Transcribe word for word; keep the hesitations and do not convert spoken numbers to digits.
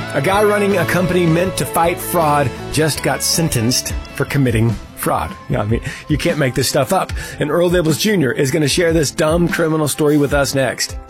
A guy running a company meant to fight fraud just got sentenced for committing fraud. Yeah, I mean, you can't make this stuff up. And Earl Dibbles Junior is going to share this dumb criminal story with us next.